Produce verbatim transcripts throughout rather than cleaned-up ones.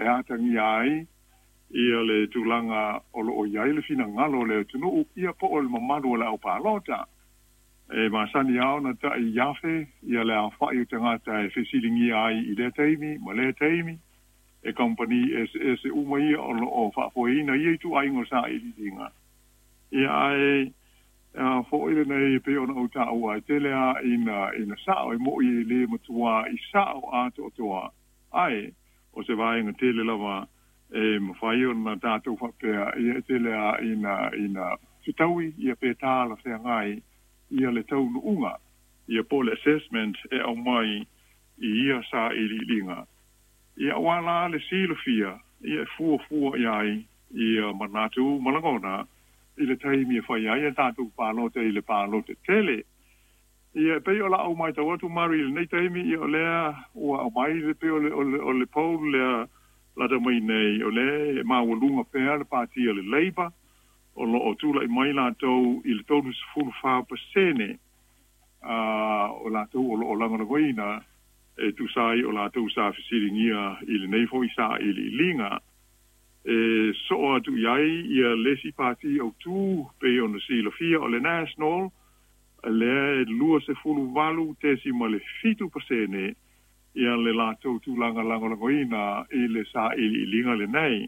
e atangi ai ia le tulanga o lo o iai le fina ngalo le tunu ia po o le mamanu le au palota. E masani au na ta i yafe ia le a whai o tangata e whisilingi ai i le teimi, ma le teimi, e company e se, se umai o lo o whapoina ia i tu aingo sa i linga. Ia ai a fo ile nei pe ona o ta o ai tele a ina ina sa o mo i le matua i sa o a to toa. Ai o se vai nga tele lava e mo fai ona ta to fa pe ia tele a ina ina fitaui ia pe ta la fe ngai ia le tau unga ia pole assessment e au mai i ia sa i linga ia wala le silofia ia fu fu ia ia manatu malangona i le taimi e whai ai e tātou pālote i le pālote tele ia pe o la au mai tau atu mari le nei taimi i o lea ua au mai le pe o le, o le, o le pau lea la da mai nei o le ma walunga pēr le pāti o le Labour o lo o tula i mai la tau i le tonu se fulu wha pasene o la tau o lo o langana goina e tu sai o la tau sa fisiringia i le neifo i sa i li linga e so atu iai ia lesi pati au tu pe o na silofia o le national le lua se fulu walu te si ma le fitu pasene ia le la tau tu langa langana goina i le sa i li linga le nei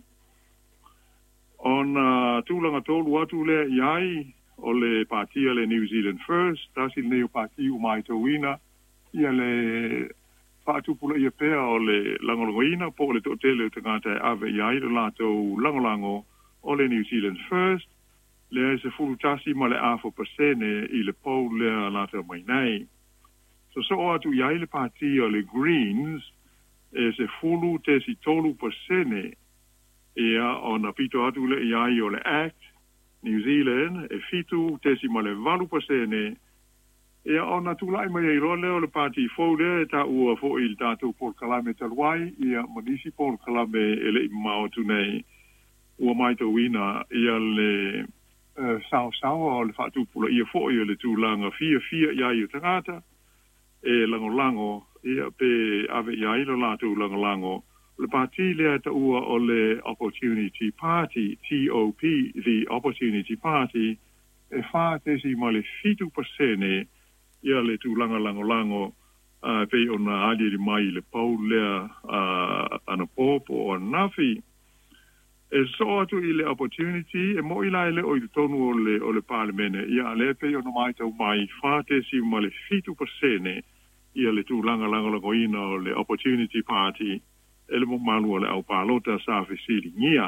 on uh, tūlanga tōlu atu le iai o le pātia le New Zealand First, tasi le neo pāti o mai tauina, ia le pātupula ia pēa o le langolongoina, po le tōtele o tangata e ave iai le lātou langolango o le New Zealand First, le se fulu tasi ma le afo pasene i le pau le lātou mai nei. So so atu iai le pātia o le Greens, e se fulu te si tolu pasene, ia ona pito atu le iai o le Act, New Zealand, e fitu tesi ma le valu pasene, ia ona tulai mai e role o le pati faude, e ta ua fo il tātou Port Kalame taluai, ia manisi Port Kalame e le imao tunei, ua mai tau ina, ia le uh, sao sao o le whaatupula, ia fo ia le tūlanga fia fia iai o tangata, e lango lango, ia pe ave iai lo lātou lango lango, le parti le ta ua o le Opportunity Party, T O P, the Opportunity Party, e fa te si ma le fitu pasene ia le tu langa lango lango uh, pe ona ali di mai le pau lea uh, ana popo o nafi. E so atu i le Opportunity, e mo ila ele o i tonu o le, o le parlemene, ia le pe ona mai tau mai fa te si ma le fitu pasene ia le tu langa lango lango ina o le Opportunity Party, ele mo malu le au palota sa fesili nia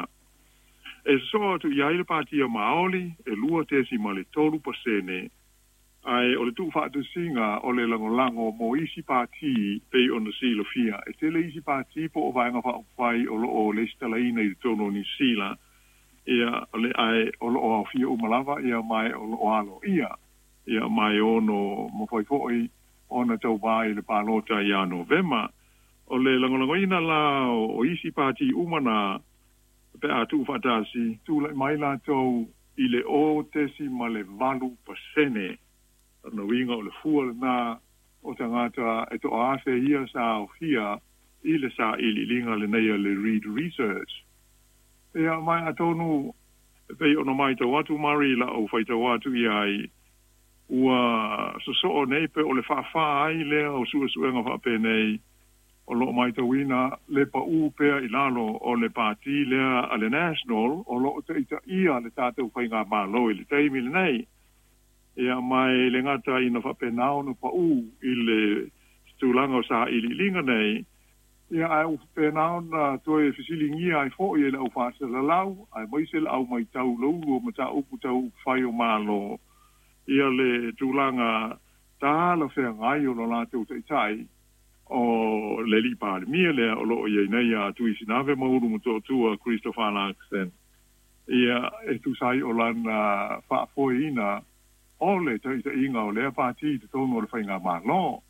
e so tu ia ile patia maoli e lua te si male tolu pasene ai o le tu fa tu singa o le lango lango mo isi pati pe on the seal of fear e te le isi pati po vai nga fa fai o lo o le stalaina i tono ni sila ia le ai o lo o fia o malava ia mai o lo alo ia ia mai ono mo foi foi ona tau vai le palota ia novema o le langolongoina la o isi pati umana pe atu fatasi tu le mai la tau i le o tesi ma le valu pasene no winga o le fual na o tangata e to afe ia sa o fia i le sa i li linga le neia le read research e a mai atonu pe ono mai tau atu mari la o fai tau atu iai ua so so o nei pe o le fa fa ai le o sua suenga fa pe nei o lo mai tawina le pa u pe i lalo o le pati le a le national o lo te ita ia le tātou whainga malo i le teimi le nei ia mai le ngata ina whapenao no pa u i le stulanga o sa i li linga nei ia ai u whapenao na toe fisilingia ai fo i le au whasa la lau ai moise le au mai tau lau o ma ta upu tau whai o malo ia le tūlanga tā la whea ngai o lo lātou te itai o le li pa mia le o lo ye nei a tu isinave mauru mo to Christopher Laxton ia e tu sai o lana fa foina o le te inga o le parti te tono le whainga malo